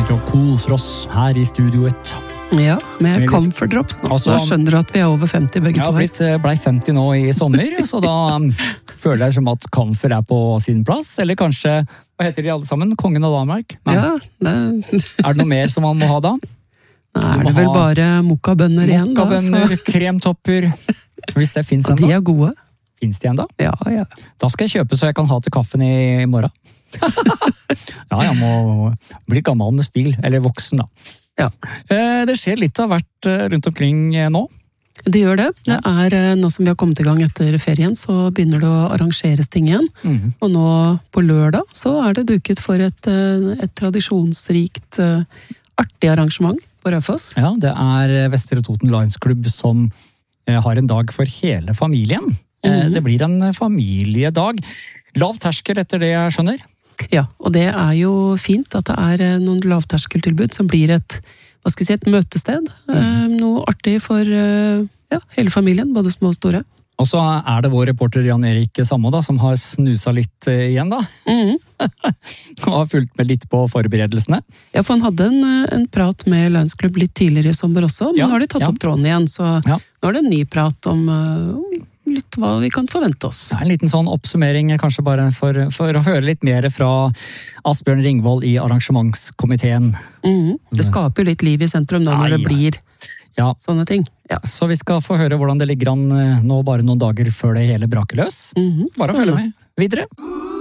sitter og koser oss her i studioet. Ja, med Comfort Drops nå. Altså, da skjønner du at vi er over 50 begge to her. Jeg ble 50 nå i sommer, så da føler jeg som at Comfort er på sin plass. Eller kanskje, hva heter de alle sammen? Kongen av Danmark? Nei. Ja, Er det noe mer som man må ha da? Nei, er det vel bare mokkabønner igjen da? Mokkabønner, kremtopper. Hvis det finnes enda. De er gode. Finnes de enda? Ja, ja. Da skal jeg kjøpe så jeg kan ha til kaffen i morgen. Ja, jeg må bli gammel med stil, eller voksen da. Ja. Det skjer litt av hvert rundt omkring nå. Det gjør det. Det er nå som vi har kommet i gang etter ferien, så begynner det å arrangeres ting igjen. Og nå på lørdag så er det duket for et tradisjonsrikt, artig arrangement på Raufoss. Ja, det er Vestre Toten Lions Club som har en dag for hele familien. Det blir en familiedag. Lav terskel etter det jeg skjønner. Ja, og det er jo fint at det er noen lavterskeltilbud som blir et møtested. Noe artig for hele familien, både små og store. Og så er det vår reporter Jan Erik Sammo da, som har snusa litt igjen da. Og har fulgt med litt på forberedelsene. Ja, for han hadde en prat med Lions Club litt tidligere i sommer også, men nå har de tatt opp tråden igjen, så nå er det en ny prat om litt hva vi kan forvente oss. En liten sånn oppsummering, kanskje bare for å høre litt mer fra Asbjørn Ringvold i arrangementskomiteen. Det skaper jo litt liv i sentrum da, når det blir sånne ting. Ja. Så vi skal få høre hvordan det ligger an nå bare noen dager før det hele braker løs. Bare følg med videre.